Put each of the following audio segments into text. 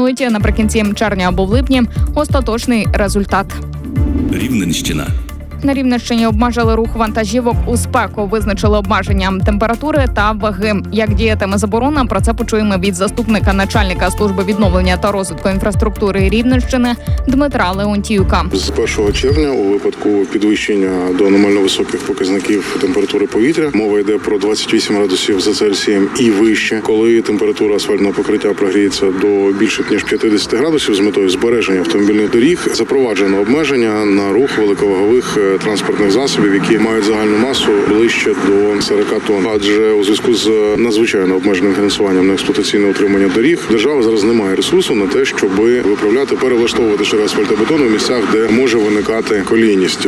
пропонують наприкінці червня або в липні остаточний результат. Рівненщина. На Рівненщині обмежили рух вантажівок у спеку, визначили обмеження температури та ваги. Як діятиме заборона, про це почуємо від заступника начальника служби відновлення та розвитку інфраструктури Рівненщини Дмитра Леонтіюка. З 1 червня у випадку підвищення до аномально високих показників температури повітря мова йде про 28 градусів за Цельсієм і вище. Коли температура асфальтного покриття прогріється до більше ніж 50 градусів з метою збереження автомобільних доріг, запроваджено обмеження на рух великовагових транспортних засобів, які мають загальну масу ближче до 40 тонн. Адже у зв'язку з надзвичайно обмеженим фінансуванням на експлуатаційне утримання доріг держава зараз не має ресурсу на те, щоб виправляти, перелаштовувати шари асфальтобетону в місцях, де може виникати колійність.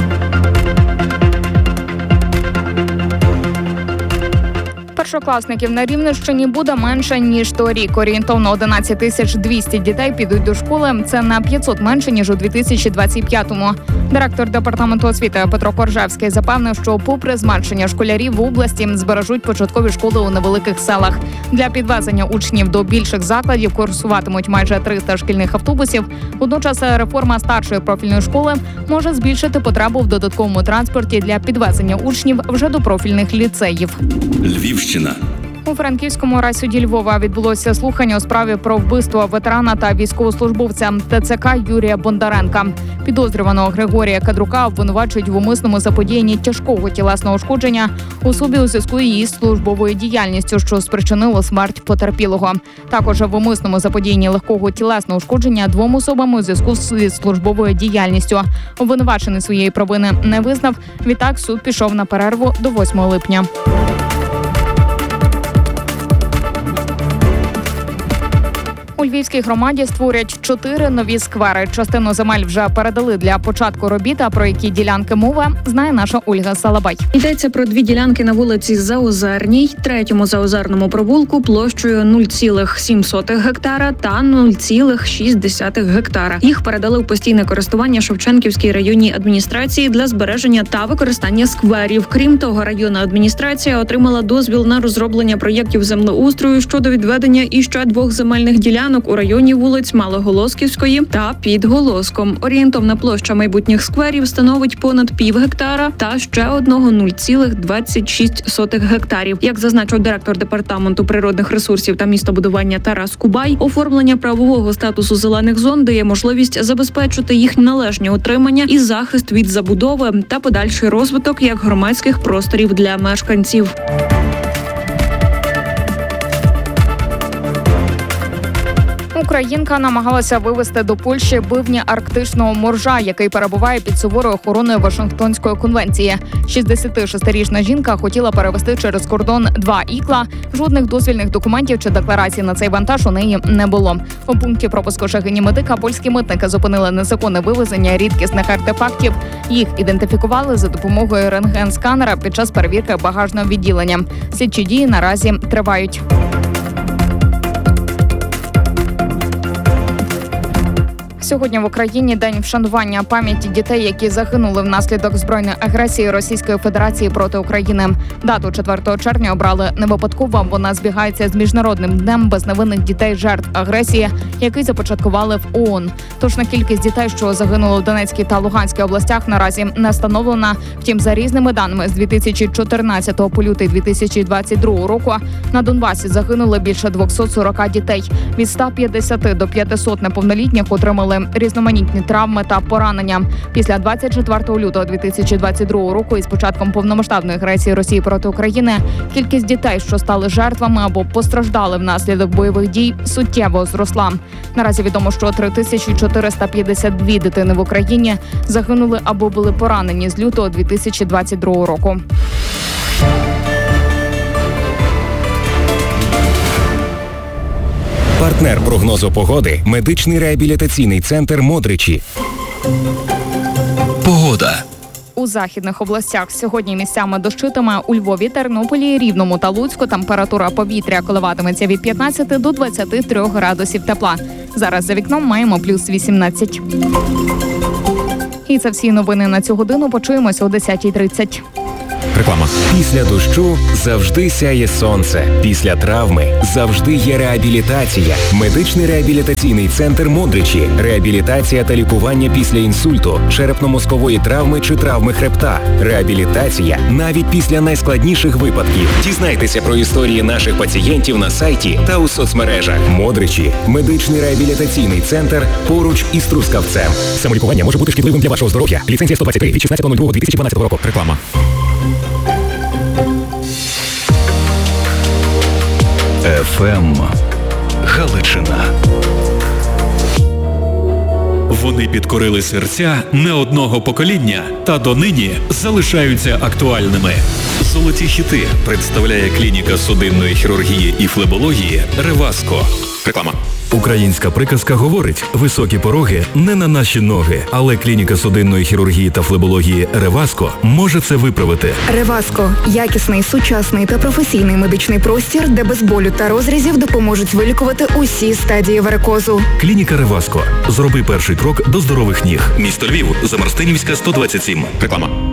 Першокласників на Рівненщині буде менше, ніж торік. Орієнтовно 11 200 дітей підуть до школи. Це на 500 менше, ніж у 2025-му. Директор департаменту освіти Петро Коржевський запевнив, що попри зменшення школярів в області збережуть початкові школи у невеликих селах. Для підвезення учнів до більших закладів курсуватимуть майже 300 шкільних автобусів. Водночас реформа старшої профільної школи може збільшити потребу в додатковому транспорті для підвезення учнів вже до профільних ліцеїв. Львівщина. У Франківському райсуді Львова відбулося слухання у справі про вбивство ветерана та військовослужбовця ТЦК Юрія Бондаренка. Підозрюваного Григорія Кадрука обвинувачують в умисному заподіянні тяжкого тілесного ушкодження особі у зв'язку із службовою діяльністю, що спричинило смерть потерпілого. Також в умисному заподіянні легкого тілесного ушкодження двом особам у зв'язку з службовою діяльністю. Обвинувачений своєї провини не визнав. Відтак суд пішов на перерву до 8 липня. У Львівській громаді створять 4 нові сквери. Частину земель вже передали для початку робіт, а про які ділянки мова, знає наша Ольга Салабай. Йдеться про 2 ділянки на вулиці Заозерній, 3-му Заозерному провулку площею 0,7 гектара та 0,6 гектара. Їх передали в постійне користування Шевченківській районній адміністрації для збереження та використання скверів. Крім того, районна адміністрація отримала дозвіл на розроблення проєктів землеустрою щодо відведення іще 2 земельних ділянок у районі вулиць Малоголосківської та Підголоском. Орієнтовна площа майбутніх скверів становить понад пів гектара та ще одного 0,26 гектарів. Як зазначив директор департаменту природних ресурсів та містобудування Тарас Кубай, оформлення правового статусу зелених зон дає можливість забезпечити їх належне утримання і захист від забудови та подальший розвиток як громадських просторів для мешканців. Українка намагалася вивезти до Польщі бивні арктичного моржа, який перебуває під суворою охороною Вашингтонської конвенції. 66-річна жінка хотіла перевезти через кордон 2 ікла. Жодних дозвільних документів чи декларацій на цей вантаж у неї не було. У пункті пропуску шахині медика польські митники зупинили незаконне вивезення рідкісних артефактів. Їх ідентифікували за допомогою рентген-сканера під час перевірки багажного відділення. Слідчі дії наразі тривають. Сьогодні в Україні день вшанування пам'яті дітей, які загинули внаслідок збройної агресії Російської Федерації проти України. Дату 4 червня обрали не випадково, вона збігається з Міжнародним днем безневинних дітей жертв агресії, який започаткували в ООН. Точна кількість дітей, що загинули в Донецькій та Луганській областях, наразі не встановлена. Втім, за різними даними, з 2014 по лютий 2022 року на Донбасі загинули більше 240 дітей. Від 150 до 500 неповнолітніх отримали різноманітні травми та поранення. Після 24 лютого 2022 року із початком повномасштабної агресії Росії проти України кількість дітей, що стали жертвами або постраждали внаслідок бойових дій, суттєво зросла. Наразі відомо, що 3452 дитини в Україні загинули або були поранені з лютого 2022 року. Партнер прогнозу погоди – медичний реабілітаційний центр «Модричі». Погода. У західних областях сьогодні місцями дощитиме. У Львові, Тернополі, Рівному та Луцьку температура повітря коливатиметься від 15 до 23 градусів тепла. Зараз за вікном маємо плюс 18. І це всі новини на цю годину. Почуємося о 10:30. Реклама. Після дощу завжди сяє сонце. Після травми завжди є реабілітація. Медичний реабілітаційний центр Модричі. Реабілітація та лікування після інсульту, черепно-мозкової травми чи травми хребта. Реабілітація навіть після найскладніших випадків. Дізнайтеся про історії наших пацієнтів на сайті та у соцмережах. Модричі. Медичний реабілітаційний центр поруч із Трускавцем. Самолікування може бути шкідливим для вашого здоров'я. Ліцензія 123 від 16.02.2012 року. Реклама. ФМ Галичина. Вони підкорили серця не одного покоління та донині залишаються актуальними. Золоті хіти представляє клініка судинної хірургії і флебології «Реваско». Реклама. Українська приказка говорить: високі пороги не на наші ноги, але клініка судинної хірургії та флебології «Реваско» може це виправити. «Реваско» – якісний, сучасний та професійний медичний простір, де без болю та розрізів допоможуть вилікувати усі стадії варикозу. Клініка «Реваско». Зроби перший крок до здорових ніг. Місто Львів, Замарстинівська, 127. Реклама.